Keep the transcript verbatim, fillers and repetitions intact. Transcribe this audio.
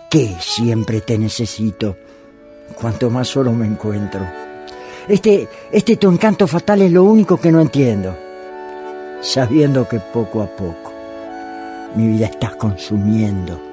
qué siempre te necesito, cuanto más solo me encuentro. Este, este tu encanto fatal es lo único que no entiendo, sabiendo que poco a poco mi vida estás consumiendo.